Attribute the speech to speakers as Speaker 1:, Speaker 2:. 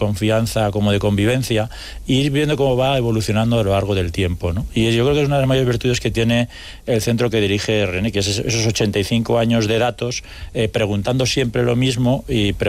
Speaker 1: confianza como de convivencia, y ir viendo cómo va evolucionando a lo largo del tiempo, ¿no? Y yo creo que es una de las mayores virtudes que tiene el centro que dirige René, que es esos 85 años de datos, preguntando siempre lo mismo y